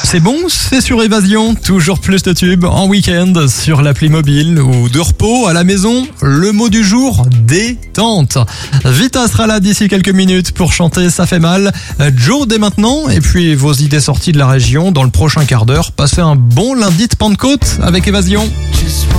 C'est bon, c'est sur Évasion. Toujours plus de tubes en week-end sur l'appli mobile ou de repos à la maison. Le mot du jour, détente. Vita sera là d'ici quelques minutes pour chanter Ça fait mal. Joe dès maintenant. Et puis vos idées sorties de la région dans le prochain quart d'heure. Passez un bon lundi de Pentecôte avec Évasion.